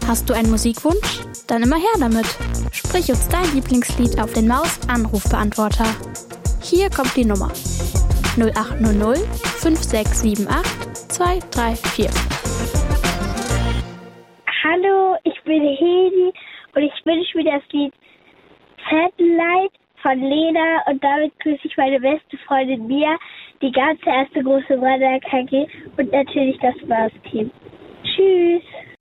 Hast du einen Musikwunsch? Dann immer her damit. Sprich uns dein Lieblingslied auf den Maus-Anrufbeantworter. Hier kommt die Nummer: 0800 5678 234. Hallo, ich bin Hedi und ich wünsche mir das Lied Satellite von Lena und damit grüße ich meine beste Freundin Mia, die ganze erste große Wanderkacke und natürlich das Mars-Team. Tschüss!